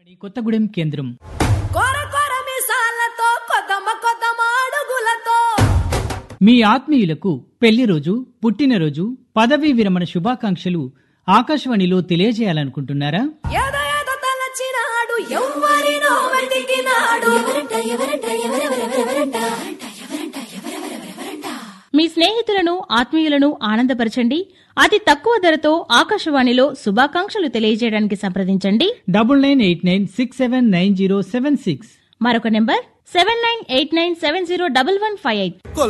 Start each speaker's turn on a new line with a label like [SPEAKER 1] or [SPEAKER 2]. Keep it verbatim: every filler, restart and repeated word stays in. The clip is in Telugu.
[SPEAKER 1] కొత్తగూడెం కేంద్రం
[SPEAKER 2] కొర కొర మిసాలతో కొదమ కొదమ అడుగులతో
[SPEAKER 1] మీ ఆత్మీయులకు పెళ్లి రోజు, పుట్టినరోజు, పదవీ విరమణ శుభాకాంక్షలు ఆకాశవాణిలో తెలియజేయాలనుకుంటున్నారా?
[SPEAKER 2] ఏదో ఏదో తలచినాడు ఎవ్వరినో వెతికినాడు.
[SPEAKER 3] మీ స్నేహితులను, ఆత్మీయులను ఆనందపరచండి. అతి తక్కువ ధరతో ఆకాశవాణిలో శుభాకాంక్షలు తెలియజేయడానికి సంప్రదించండి.
[SPEAKER 1] Double nine eight nine six seven nine zero seven six
[SPEAKER 3] మరొక number seven nine eight nine seven zero double one five eight.